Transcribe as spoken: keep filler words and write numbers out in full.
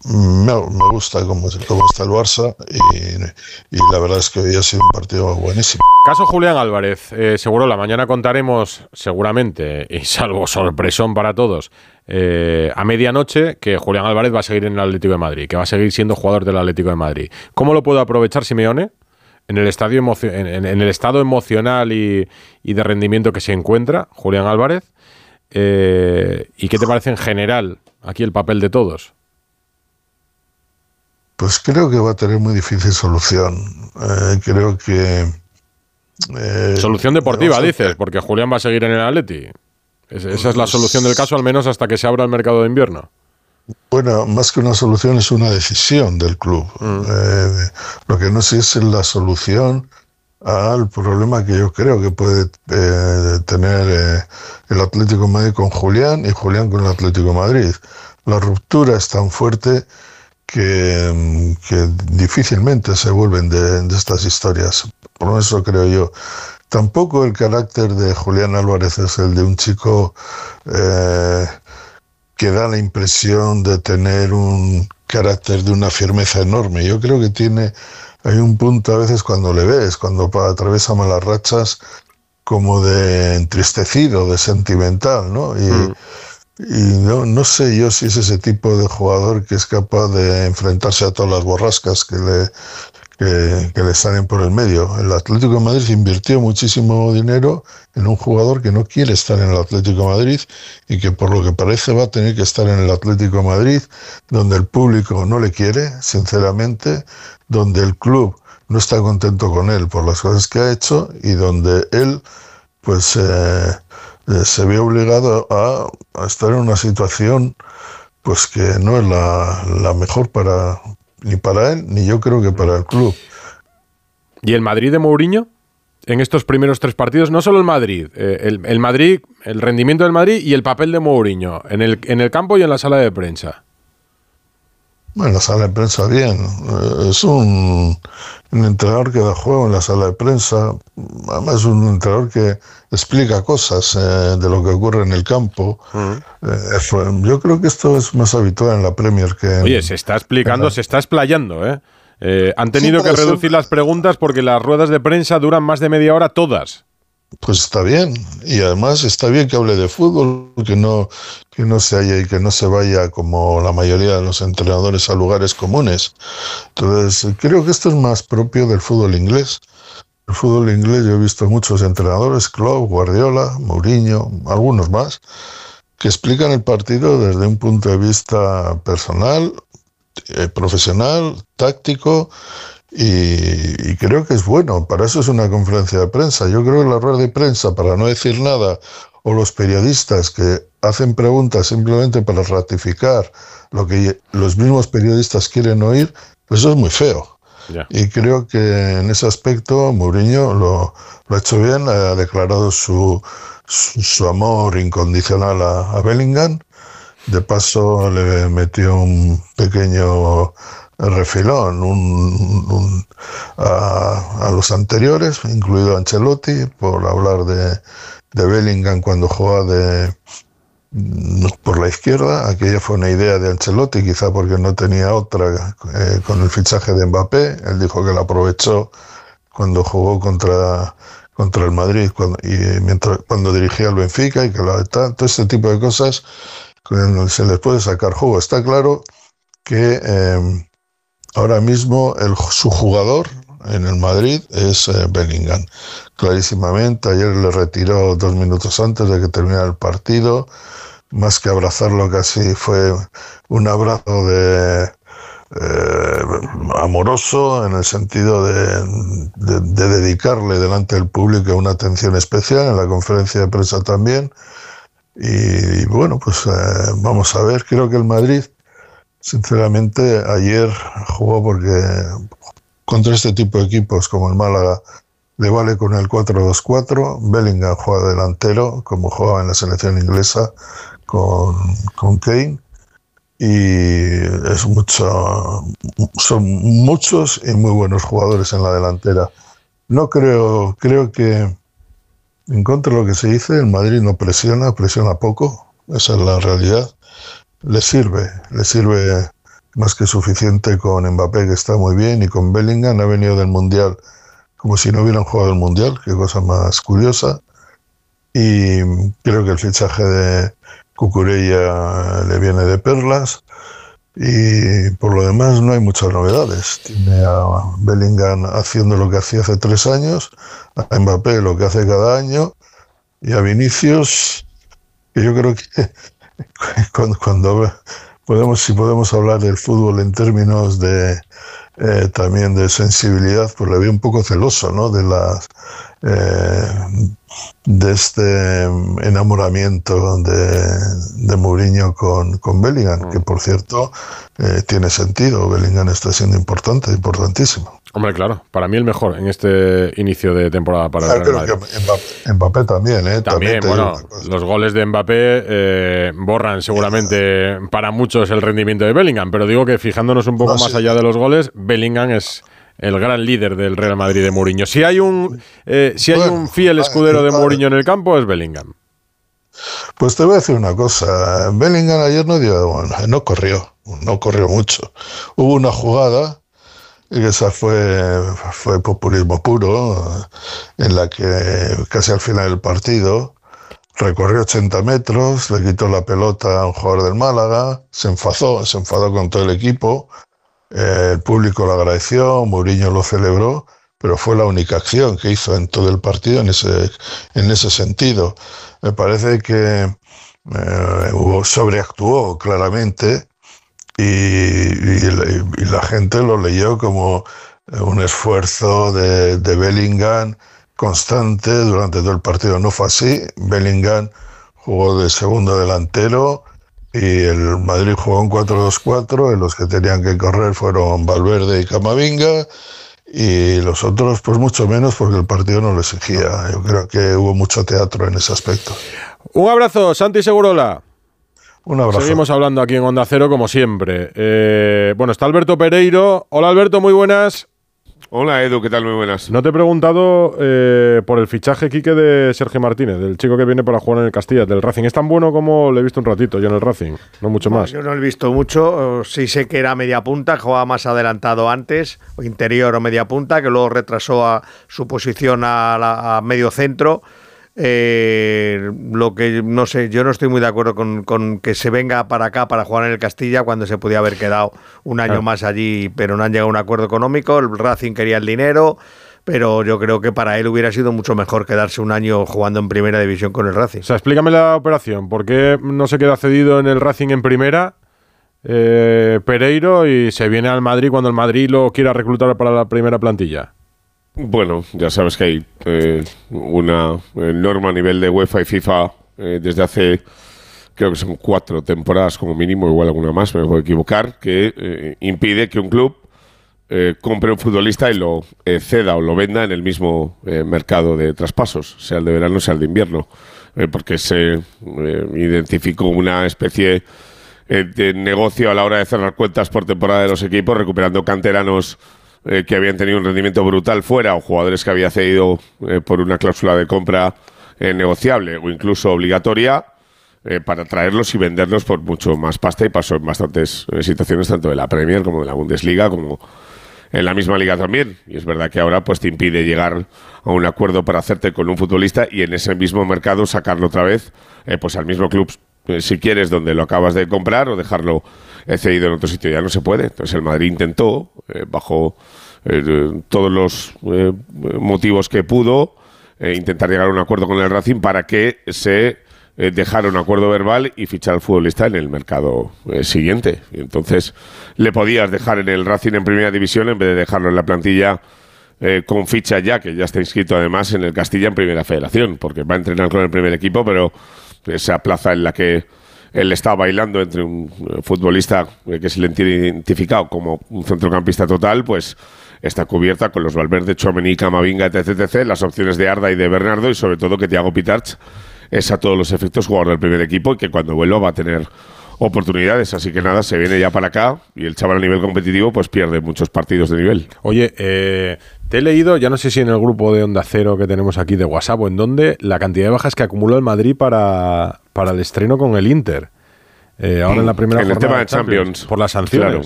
me, me gusta cómo, cómo está el Barça y, y la verdad es que hoy ha sido un partido buenísimo. Caso Julián Álvarez, eh, seguro la mañana contaremos, seguramente, y salvo sorpresón para todos, eh, a medianoche que Julián Álvarez va a seguir en el Atlético de Madrid, que va a seguir siendo jugador del Atlético de Madrid. ¿Cómo lo puede aprovechar Simeone? En el, estadio emocio- en, en, en el estado emocional y, y de rendimiento que se encuentra Julián Álvarez. Eh, ¿Y qué te parece en general aquí el papel de todos? Pues creo que va a tener muy difícil solución. Eh, creo que... Eh, solución deportiva, dices, porque Julián va a seguir en el Atleti. Es, esa es la solución del caso, al menos hasta que se abra el mercado de invierno. Bueno, más que una solución es una decisión del club. Mm. Eh, lo que no sé es la solución al problema que yo creo que puede eh, tener eh, el Atlético de Madrid con Julián y Julián con el Atlético de Madrid. La ruptura es tan fuerte que, que difícilmente se vuelven de, de estas historias. Por eso creo yo. Tampoco el carácter de Julián Álvarez es el de un chico eh, que da la impresión de tener un carácter de una firmeza enorme. Yo creo que tiene, hay un punto a veces cuando le ves, cuando atraviesa malas rachas, como de entristecido, de sentimental, ¿no? Y, mm. y no, no sé yo si es ese tipo de jugador que es capaz de enfrentarse a todas las borrascas que le, que, que le salen por el medio. El Atlético de Madrid invirtió muchísimo dinero en un jugador que no quiere estar en el Atlético de Madrid y que por lo que parece va a tener que estar en el Atlético de Madrid, donde el público no le quiere, sinceramente, donde el club no está contento con él por las cosas que ha hecho y donde él pues eh, eh, se ve obligado a, a estar en una situación pues que no es la, la mejor para ni para él ni yo creo que para el club. ¿Y el Madrid de Mourinho? En estos primeros tres partidos, no solo el Madrid, eh, el, el Madrid, el rendimiento del Madrid y el papel de Mourinho en el, en el campo y en la sala de prensa. Bueno, la sala de prensa bien. Es un, un entrenador que da juego en la sala de prensa. Además es un entrenador que explica cosas eh, de lo que ocurre en el campo. Uh-huh. Eh, fue, yo creo que esto es más habitual en la Premier que... En, Oye, se está explicando, la... se está explayando, ¿eh? eh han tenido sí, que reducir eso... las preguntas porque las ruedas de prensa duran más de media hora todas. Pues está bien, y además está bien que hable de fútbol, que no, que no se haya y que no se vaya como la mayoría de los entrenadores a lugares comunes. Entonces, creo que esto es más propio del fútbol inglés. El fútbol inglés yo he visto muchos entrenadores, Klopp, Guardiola, Mourinho, algunos más, que explican el partido desde un punto de vista personal, eh, profesional, táctico. Y, y creo que es bueno, para eso es una conferencia de prensa. Yo creo que la rueda de prensa, para no decir nada, o los periodistas que hacen preguntas simplemente para ratificar lo que los mismos periodistas quieren oír, pues eso es muy feo. Yeah. Y creo que en ese aspecto Mourinho lo, lo ha hecho bien, ha declarado su, su, su amor incondicional a, a Bellingham. De paso le metió un pequeño refilón un, un, a, a los anteriores, incluido a Ancelotti, por hablar de, de Bellingham cuando jugaba de, por la izquierda. Aquella fue una idea de Ancelotti, quizá porque no tenía otra eh, con el fichaje de Mbappé. Él dijo que la aprovechó cuando jugó contra, contra el Madrid cuando, y mientras, cuando dirigía al Benfica y que la, todo este tipo de cosas se les puede sacar jugo. Está claro que eh, ahora mismo el, su jugador en el Madrid es eh, Bellingham, clarísimamente. Ayer le retiró dos minutos antes de que terminara el partido. Más que abrazarlo, casi fue un abrazo de eh, amoroso, en el sentido de, de, de dedicarle delante del público una atención especial, en la conferencia de prensa también. Y, y bueno, pues eh, vamos a ver. Creo que el Madrid, sinceramente, ayer jugó porque contra este tipo de equipos como el Málaga le vale con el cuatro dos cuatro. Bellingham juega delantero, como jugaba en la selección inglesa con, con Kane. Y es mucho, son muchos y muy buenos jugadores en la delantera. No creo, creo que en contra de lo que se dice, el Madrid no presiona, presiona poco. Esa es la realidad. Le sirve, le sirve más que suficiente con Mbappé, que está muy bien, y con Bellingham. Ha venido del Mundial como si no hubieran jugado el Mundial, qué cosa más curiosa. Y creo que el fichaje de Cucurella le viene de perlas. Y por lo demás no hay muchas novedades. Tiene a Bellingham haciendo lo que hacía hace tres años, a Mbappé lo que hace cada año, y a Vinicius, que yo creo que cuando, cuando podemos, si podemos hablar del fútbol en términos de eh, también de sensibilidad, pues le veo un poco celoso, ¿no? De las eh, de este enamoramiento de, de Mourinho con, con Bellingham, que por cierto eh, tiene sentido. Bellingham está siendo importante, importantísimo. Hombre, claro, para mí el mejor en este inicio de temporada para el Real Madrid. Mbappé, Mbappé también, ¿eh? También, también bueno, los goles de Mbappé eh, borran seguramente para muchos el rendimiento de Bellingham, pero digo que fijándonos un poco no, más sí. allá de los goles, Bellingham es el gran líder del Real Madrid de Mourinho. Si hay un, eh, si hay bueno, un fiel escudero de Mourinho en el campo, es Bellingham. Pues te voy a decir una cosa. Bellingham ayer no dio, bueno, no corrió, no corrió mucho. Hubo una jugada, y esa fue, fue populismo puro, en la que casi al final del partido recorrió ochenta metros, le quitó la pelota a un jugador del Málaga, se enfadó, se enfadó con todo el equipo. Eh, el público lo agradeció, Mourinho lo celebró, pero fue la única acción que hizo en todo el partido en ese, en ese sentido. Me parece que eh, hubo, sobreactuó claramente y, y, y la gente lo leyó como un esfuerzo de, de Bellingham constante durante todo el partido. No fue así. Bellingham jugó de segundo delantero y el Madrid jugó en cuatro dos cuatro, en los que tenían que correr fueron Valverde y Camavinga, y los otros pues mucho menos, porque el partido no lo exigía. Yo creo que hubo mucho teatro en ese aspecto. Un abrazo, Santi Segurola. Un abrazo. Seguimos hablando aquí en Onda Cero como siempre. Eh, bueno, está Alberto Pereiro. Hola Alberto, muy buenas. Hola Edu, ¿qué tal? Muy buenas. No te he preguntado eh, por el fichaje, Quique, de Sergio Martínez, del chico que viene para jugar en el Castilla, del Racing. ¿Es tan bueno como le he visto un ratito yo en el Racing? No mucho no, más. Yo no lo he visto mucho. Sí sé que era media punta, jugaba más adelantado antes, o interior o media punta, que luego retrasó a su posición a, la, a medio centro. Eh, lo que no sé, yo no estoy muy de acuerdo con, con que se venga para acá para jugar en el Castilla cuando se podía haber quedado un año claro. más allí, pero no han llegado a un acuerdo económico. El Racing quería el dinero, pero yo creo que para él hubiera sido mucho mejor quedarse un año jugando en primera división con el Racing. O sea, explícame la operación. ¿Por qué no se queda cedido en el Racing en primera, eh, Pereiro, y se viene al Madrid cuando el Madrid lo quiera reclutar para la primera plantilla? Bueno, ya sabes que hay eh, una eh, norma a nivel de UEFA y FIFA eh, desde hace, creo que son cuatro temporadas como mínimo, igual alguna más, me puedo equivocar, que eh, impide que un club eh, compre un futbolista y lo eh, ceda o lo venda en el mismo eh, mercado de traspasos, sea el de verano, sea el de invierno, eh, porque se eh, identificó una especie eh, de negocio a la hora de cerrar cuentas por temporada de los equipos, recuperando canteranos Eh, que habían tenido un rendimiento brutal fuera, o jugadores que había cedido eh, por una cláusula de compra eh, negociable o incluso obligatoria, eh, para traerlos y venderlos por mucho más pasta, y pasó en bastantes eh, situaciones, tanto de la Premier como de la Bundesliga, como en la misma liga también. Y es verdad que ahora pues te impide llegar a un acuerdo para hacerte con un futbolista y en ese mismo mercado sacarlo otra vez eh, pues al mismo club, eh, si quieres, donde lo acabas de comprar, o dejarlo He cedido en otro sitio. Ya no se puede. Entonces el Madrid intentó, eh, bajo eh, todos los eh, motivos que pudo, eh, intentar llegar a un acuerdo con el Racing para que se eh, dejara un acuerdo verbal y fichar al futbolista en el mercado eh, siguiente. Y entonces le podías dejar en el Racing en primera división en vez de dejarlo en la plantilla eh, con ficha ya, que ya está inscrito además en el Castilla en primera federación, porque va a entrenar con el primer equipo, pero esa plaza en la que él está bailando entre un futbolista que se le tiene identificado como un centrocampista total, pues está cubierta con los Valverde, Tchouaméni, Camavinga, etc, etcétera, las opciones de Arda y de Bernardo, y sobre todo que Thiago Pitarch es a todos los efectos jugador del primer equipo y que cuando vuelva va a tener oportunidades. Así que nada, se viene ya para acá y el chaval a nivel competitivo pues pierde muchos partidos de nivel. Oye, eh, te he leído, ya no sé si en el grupo de Onda Cero que tenemos aquí de WhatsApp o en dónde, la cantidad de bajas que acumuló el Madrid para, para el estreno con el Inter. Eh, ahora en la primera en el jornada tema de Champions, Champions por las sanciones. Claro.